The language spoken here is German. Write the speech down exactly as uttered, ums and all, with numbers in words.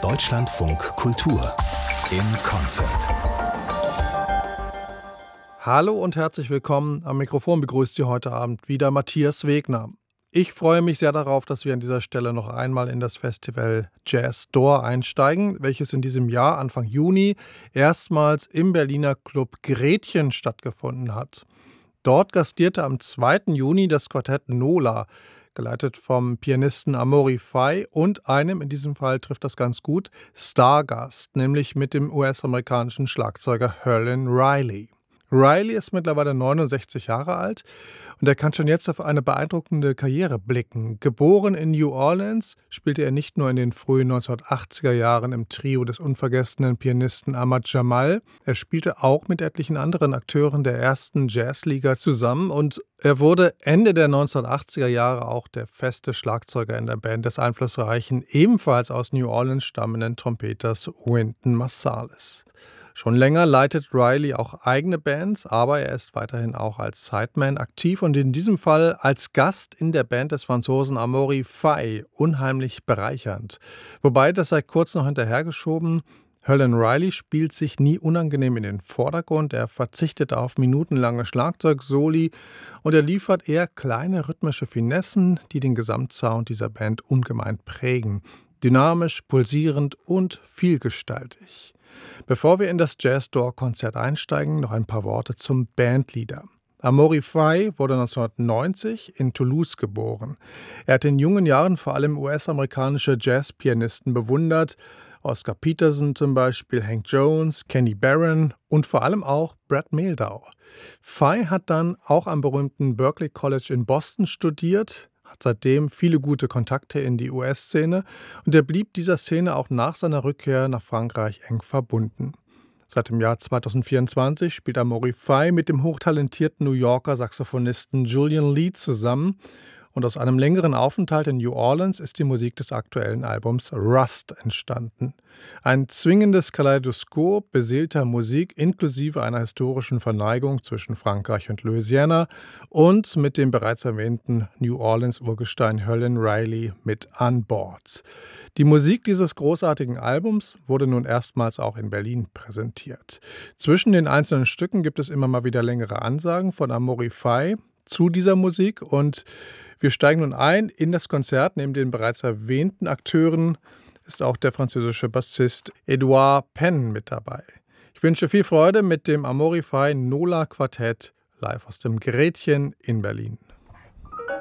Deutschlandfunk Kultur in Konzert. Hallo und herzlich willkommen. Am Mikrofon begrüßt Sie heute Abend wieder Matthias Wegner. Ich freue mich sehr darauf, dass wir an dieser Stelle noch einmal in das Festival Jazz Door einsteigen, welches in diesem Jahr, Anfang Juni, erstmals im Berliner Club Gretchen stattgefunden hat. Dort gastierte am zweiten Juni das Quartett Nola, geleitet vom Pianisten Amaury Faye und einem, in diesem Fall trifft das ganz gut, Stargast, nämlich mit dem U S-amerikanischen Schlagzeuger Herlin Riley. Riley ist mittlerweile neunundsechzig Jahre alt und er kann schon jetzt auf eine beeindruckende Karriere blicken. Geboren in New Orleans, spielte er nicht nur in den frühen neunzehnhundertachtziger Jahren im Trio des unvergessenen Pianisten Ahmad Jamal, er spielte auch mit etlichen anderen Akteuren der ersten Jazzliga zusammen und er wurde Ende der neunzehnhundertachtziger Jahre auch der feste Schlagzeuger in der Band des einflussreichen, ebenfalls aus New Orleans stammenden Trompeters Wynton Marsalis. Schon länger leitet Riley auch eigene Bands, aber er ist weiterhin auch als Sideman aktiv und in diesem Fall als Gast in der Band des Franzosen Amaury Faye, unheimlich bereichernd. Wobei, das sei kurz noch hinterhergeschoben, Herlin Riley spielt sich nie unangenehm in den Vordergrund, er verzichtet auf minutenlange Schlagzeugsoli und er liefert eher kleine rhythmische Finessen, die den Gesamtsound dieser Band ungemein prägen. Dynamisch, pulsierend und vielgestaltig. Bevor wir in das Jazz Door-Konzert einsteigen, noch ein paar Worte zum Bandleader. Amaury Faye wurde neunzehnhundertneunzig in Toulouse geboren. Er hat in jungen Jahren vor allem U S-amerikanische Jazzpianisten bewundert, Oscar Peterson zum Beispiel, Hank Jones, Kenny Barron und vor allem auch Brad Mehldau. Faye hat dann auch am berühmten Berklee College in Boston studiert, hat seitdem viele gute Kontakte in die U S-Szene und er blieb dieser Szene auch nach seiner Rückkehr nach Frankreich eng verbunden. Seit dem Jahr zweitausendvierundzwanzig spielt Amaury Faye mit dem hochtalentierten New Yorker Saxophonisten Julian Lee zusammen und aus einem längeren Aufenthalt in New Orleans ist die Musik des aktuellen Albums Rust entstanden. Ein zwingendes Kaleidoskop beseelter Musik inklusive einer historischen Verneigung zwischen Frankreich und Louisiana und mit dem bereits erwähnten New Orleans-Urgestein Herlin Riley mit an Bord. Die Musik dieses großartigen Albums wurde nun erstmals auch in Berlin präsentiert. Zwischen den einzelnen Stücken gibt es immer mal wieder längere Ansagen von Amaury Faye zu dieser Musik und wir steigen nun ein in das Konzert. Neben den bereits erwähnten Akteuren ist auch der französische Bassist Edouard Penn mit dabei. Ich wünsche viel Freude mit dem Amaury Faye Nola Quartett live aus dem Gretchen in Berlin.